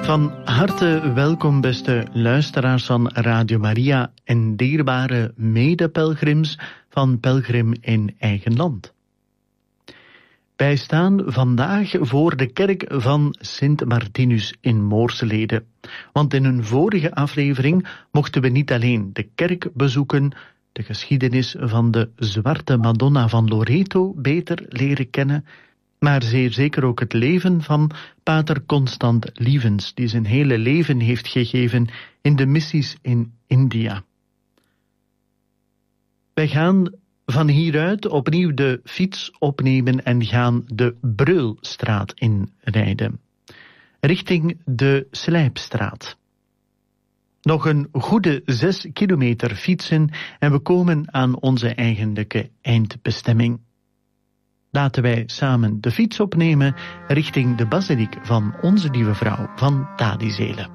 Van harte welkom, beste luisteraars van Radio Maria en dierbare medepelgrims van Pelgrim in Eigen Land. Wij staan vandaag voor de kerk van Sint Martinus in Moorslede. Want in een vorige aflevering mochten we niet alleen de kerk bezoeken, de geschiedenis van de Zwarte Madonna van Loreto beter leren kennen, maar zeer zeker ook het leven van pater Constant Lievens, die zijn hele leven heeft gegeven in de missies in India. Wij gaan van hieruit opnieuw de fiets opnemen en gaan de Breulstraat inrijden, richting de Slijpstraat. Nog een goede 6 kilometer fietsen en we komen aan onze eigenlijke eindbestemming. Laten wij samen de fiets opnemen richting de basiliek van Onze Lieve Vrouw van Tadizelen.